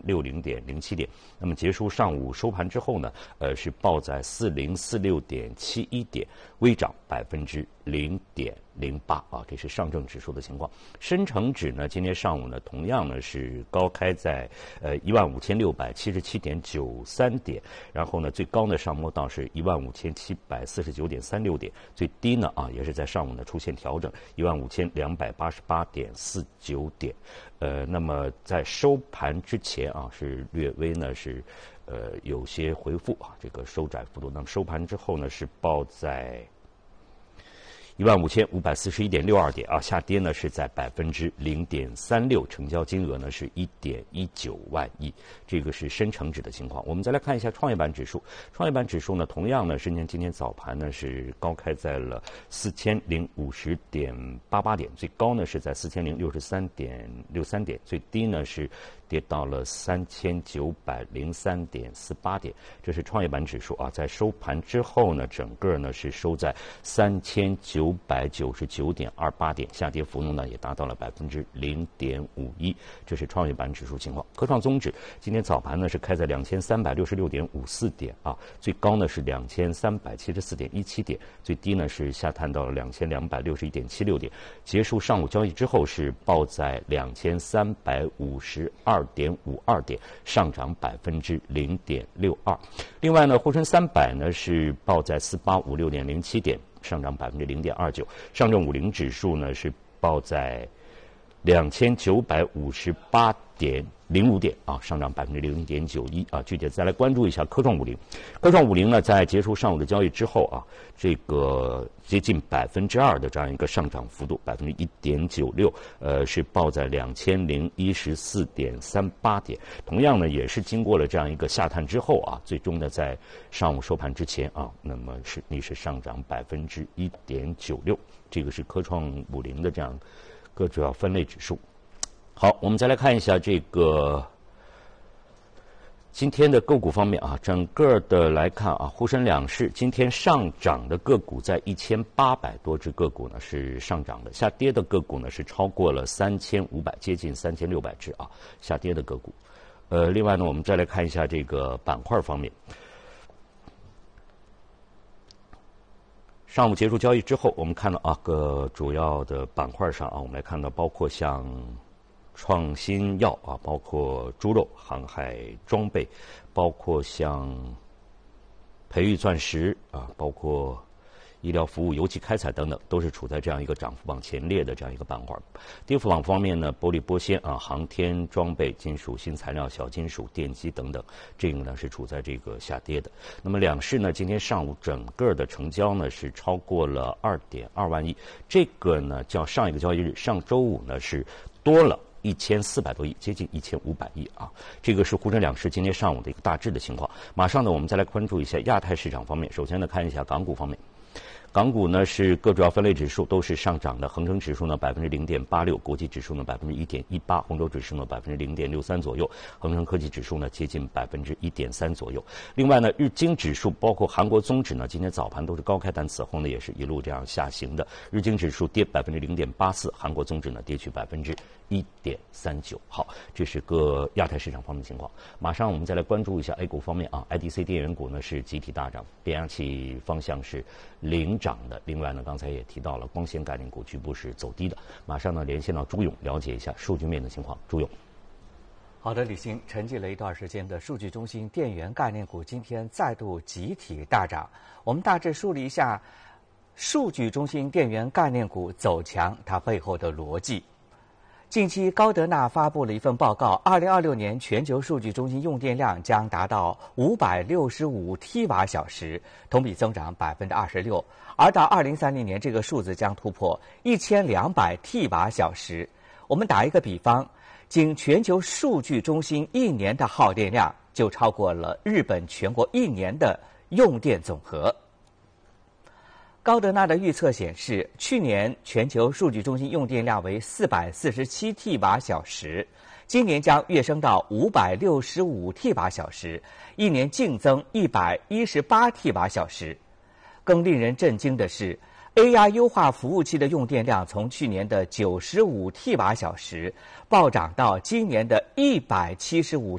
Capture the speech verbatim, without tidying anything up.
六零点零七点。那么结束上午收盘之后呢，呃是报在四零四六点七一点，微涨百分之零点零八啊，这是上证指数的情况。深成指呢，今天上午呢，同样呢是高开在呃一万五千六百七十七点九三点，然后呢最高呢上摸到是一万五千七百四十九点三六点，最低呢啊也是在上午呢出现调整，一万五千两百八十八点四九点。呃，那么在收盘之前啊，是略微呢是呃有些回复啊，这个收窄幅度。那么收盘之后呢，是报在一万五千五百四十一点六二点啊，下跌呢是在百分之零点三六，成交金额呢是一点一九万亿，这个是深成指的情况。我们再来看一下创业板指数，创业板指数呢，同样呢，深圳今天早盘呢是高开在了四千零五十点八八点，最高呢是在四千零六十三点六三点，最低呢是跌到了三千九百零三点四八点，这是创业板指数啊。在收盘之后呢，整个呢是收在三千九百九十九点二八点，下跌幅度呢也达到了百分之零点五一，这是创业板指数情况。科创综指今天早盘呢是开在两千三百六十六点五四点啊，最高呢是两千三百七十四点一七点，最低呢是下探到了两千两百六十一点七六点。结束上午交易之后是报在两千三百五十二点五二点，上涨百分之零点六二。另外呢，沪深三百呢是报在四八五六点零七点，上涨百分之零点二九。上证五零指数呢是报在两千九百五十八点零五点啊，上涨百分之零点九一啊。具体再来关注一下科创五零，科创五零呢在结束上午的交易之后啊，这个接近百分之二的这样一个上涨幅度，百分之一点九六，呃，是报在两千零一十四点三八点。同样呢，也是经过了这样一个下探之后啊，最终呢在上午收盘之前啊，那么是逆势上涨百分之一点九六。这个是科创五零的这样各主要分类指数。好，我们再来看一下这个今天的个股方面啊，整个的来看啊，沪深两市今天上涨的个股在一千八百多只个股呢是上涨的，下跌的个股呢是超过了三千五百，接近三千六百只啊，下跌的个股。呃，另外呢，我们再来看一下这个板块方面。上午结束交易之后，我们看到啊，各主要的板块上啊，我们来看到包括像创新药啊，包括猪肉、航海装备，包括像培育钻石啊，包括医疗服务、油气开采等等，都是处在这样一个涨幅榜前列的这样一个板块。跌幅榜方面呢，玻璃玻纤啊、航天装备、金属新材料、小金属、电机等等，这个呢是处在这个下跌的。那么两市呢，今天上午整个的成交呢是超过了二点二万亿，这个呢较上一个交易日上周五呢是多了一千四百多亿，接近一千五百亿啊！这个是沪深两市今天上午的一个大致的情况。马上呢，我们再来关注一下亚太市场方面。首先呢，看一下港股方面。港股呢是各主要分类指数都是上涨的，恒生指数呢百分之零点八六，国际指数呢百分之一点一八，红州指数呢百分之零点六三左右，恒生科技指数呢接近百分之一点三左右。另外呢，日经指数包括韩国综指呢，今天早盘都是高开，但此后呢也是一路这样下行的。日经指数跌百分之零点八四，韩国综指呢跌去百分之一点三九。好，这是各亚太市场方面的情况。马上我们再来关注一下 A 股方面啊 ，I D C 电源股呢是集体大涨，变压器方向是领涨的。另外呢，刚才也提到了光纤概念股局部是走低的。马上呢，连线到朱勇，了解一下数据面的情况。朱勇， 好的，李欣，沉寂了一段时间的数据中心电源概念股今天再度集体大涨。我们大致梳理一下数据中心电源概念股走强它背后的逻辑。近期，高德纳发布了一份报告，二零二六年全球数据中心用电量将达到五百六十五 T 瓦小时，同比增长百分之二十六，而到二零三零年，这个数字将突破一千两百 T 瓦小时。我们打一个比方，仅全球数据中心一年的耗电量就超过了日本全国一年的用电总和。高德纳的预测显示，去年全球数据中心用电量为四百四十七 T 瓦小时，今年将跃升到五百六十五 T 瓦小时，一年净增一百一十八 T 瓦小时。更令人震惊的是 ，A I 优化服务器的用电量从去年的九十五 T 瓦小时暴涨到今年的一百七十五